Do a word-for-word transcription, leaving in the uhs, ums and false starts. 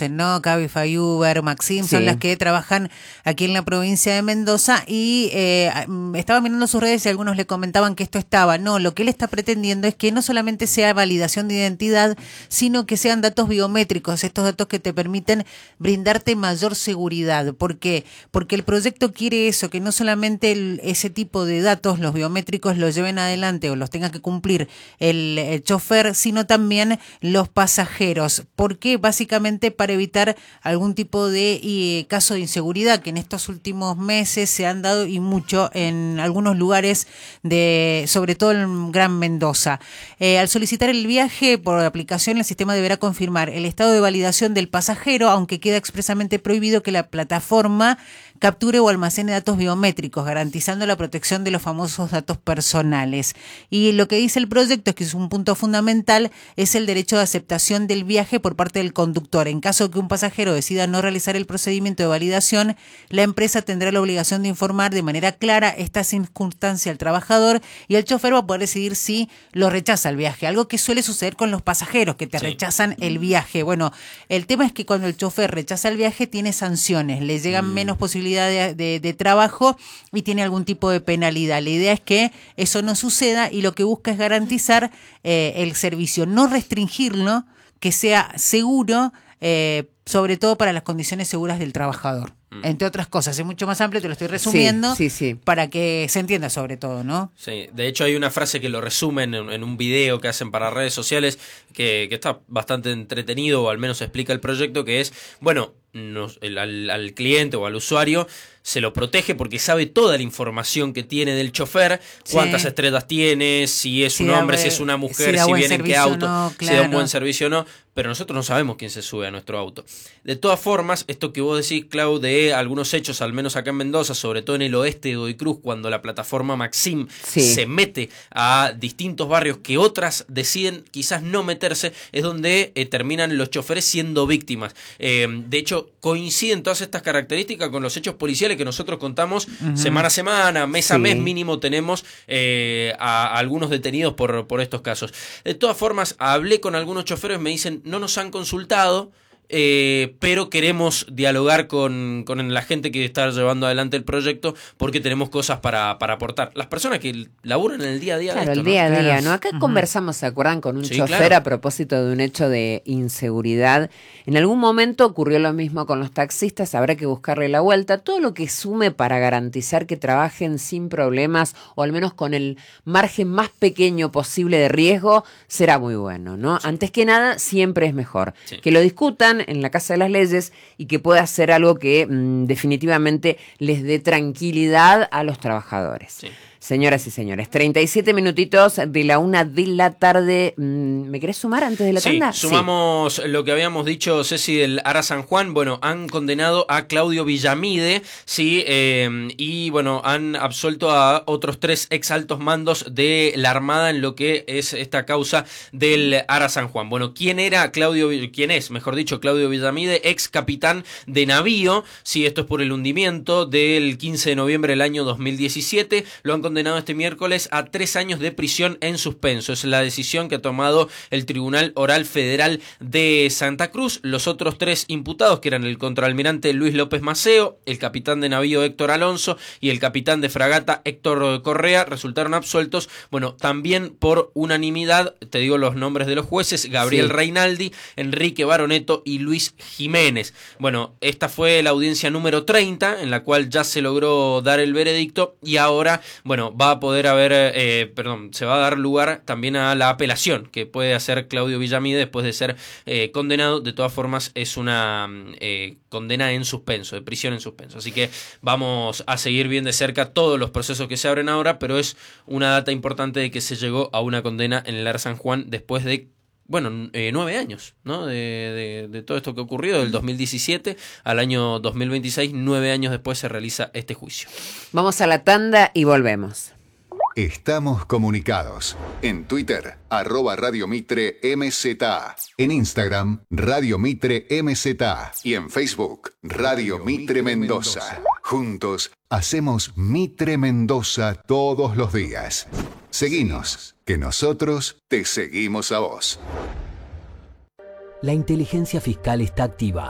conocen, ¿no? Cabify, Uber, Maxim, sí. Son las que trabajan aquí en la provincia de Mendoza y eh, estaba mirando sus redes y algunos le comentaban que esto estaba. No, lo que él está pretendiendo es que no solamente sea validación de identidad, sino que sean datos biométricos, estos datos que te permiten brindarte mayor seguridad. ¿Por qué? Porque el proyecto quiere eso, que no solamente el, ese tipo de datos, los biométricos, los lleven adelante o los tenga que cumplir el, el chofer, sino también los pasajeros. ¿Por qué? Básicamente para evitar algún tipo de eh, caso de inseguridad que en estos últimos meses se han dado y mucho en algunos lugares, de sobre todo en Gran Mendoza. Eh, al solicitar el viaje por aplicación, el sistema deberá confirmar el estado de validación del pasajero, aunque queda expresamente prohibido que la plataforma capture o almacene datos biométricos, garantizando la protección de los famosos datos personales. Y lo que dice el proyecto es que es un punto fundamental, es el derecho de aceptación del viaje por parte del conductor. En caso de que un pasajero decida no realizar el procedimiento de validación, la empresa tendrá la obligación de informar de manera clara esta circunstancia al trabajador y el chofer va a poder decidir si lo rechaza el viaje, algo que suele suceder con los pasajeros, que te sí. rechazan el viaje. Bueno, el tema es que cuando el chofer rechaza el viaje tiene sanciones, le llegan mm. menos posibilidades De, de, de trabajo y tiene algún tipo de penalidad. La idea es que eso no suceda y lo que busca es garantizar eh, el servicio, no restringirlo, que sea seguro, eh, sobre todo para las condiciones seguras del trabajador. Entre otras cosas, es mucho más amplio, te lo estoy resumiendo sí, sí, sí. para que se entienda sobre todo, ¿no? Sí, de hecho hay una frase que lo resumen en, en un video que hacen para redes sociales que, que está bastante entretenido, o al menos explica el proyecto, que es, bueno, nos, el, al, al cliente o al usuario se lo protege porque sabe toda la información que tiene del chofer, cuántas sí. estrellas tiene, si es si un hombre, si es una mujer, si, si viene en qué auto, no, claro. si da un buen servicio o no, pero nosotros no sabemos quién se sube a nuestro auto. De todas formas, esto que vos decís, Clau, de algunos hechos, al menos acá en Mendoza, sobre todo en el oeste de Godoy Cruz, cuando la plataforma Maxim sí. se mete a distintos barrios que otras deciden quizás no meterse, es donde eh, terminan los choferes siendo víctimas. Eh, de hecho, coinciden todas estas características con los hechos policiales que nosotros contamos uh-huh. semana a semana, mes sí. a mes mínimo tenemos eh, a, a algunos detenidos por, por estos casos. De todas formas, hablé con algunos choferes, me dicen, no nos han consultado, Eh, pero queremos dialogar con, con la gente que está llevando adelante el proyecto porque tenemos cosas para, para aportar. Las personas que laburan en el día a día claro, de esto, el día ¿no? a día, claro. ¿no? Acá uh-huh. conversamos, ¿se acuerdan? Con un sí, chofer claro. a propósito de un hecho de inseguridad. En algún momento ocurrió lo mismo con los taxistas, habrá que buscarle la vuelta. Todo lo que sume para garantizar que trabajen sin problemas o al menos con el margen más pequeño posible de riesgo será muy bueno, ¿no? Sí. Antes que nada, siempre es mejor sí. que lo discutan en la Casa de las Leyes y que pueda ser algo que mmm, definitivamente les dé tranquilidad a los trabajadores. Sí. Señoras y señores, treinta y siete minutitos de la una de la tarde. ¿Me querés sumar antes de la tanda? Sí, sumamos sí. lo que habíamos dicho, Ceci, del Ara San Juan. Bueno, han condenado a Claudio Villamide, sí, eh, y bueno, han absuelto a otros tres ex altos mandos de la Armada en lo que es esta causa del Ara San Juan. Bueno, ¿quién era Claudio, quién es, mejor dicho, Claudio Villamide? Ex capitán de navío, sí, esto es por el hundimiento del quince de noviembre del año dos mil diecisiete. Lo han condenado este miércoles a tres años de prisión en suspenso. Es la decisión que ha tomado el Tribunal Oral Federal de Santa Cruz. Los otros tres imputados, que eran el contraalmirante Luis López Maceo, el capitán de navío Héctor Alonso y el capitán de fragata Héctor Correa, resultaron absueltos, bueno, también por unanimidad. Te digo los nombres de los jueces: Gabriel sí. Reinaldi, Enrique Baroneto y Luis Jiménez. Bueno, esta fue la audiencia número treinta, en la cual ya se logró dar el veredicto y ahora, bueno, va a poder haber, eh, perdón, se va a dar lugar también a la apelación que puede hacer Claudio Villamide después de ser eh, condenado. De todas formas, es una eh, condena en suspenso, de prisión en suspenso. Así que vamos a seguir bien de cerca todos los procesos que se abren ahora, pero es una data importante de que se llegó a una condena en el Ara San Juan después de Bueno, eh, nueve años, ¿no? De, de, de todo esto que ha ocurrido, del dos mil diecisiete al año dos mil veintiséis, nueve años después se realiza este juicio. Vamos a la tanda y volvemos. Estamos comunicados. En Twitter, arroba Radio Mitre M Z. En Instagram, Radio Mitre M Z. Y en Facebook, Radio Mitre Mendoza. Juntos, hacemos Mitre Mendoza todos los días. Seguinos, que nosotros te seguimos a vos. La inteligencia fiscal está activa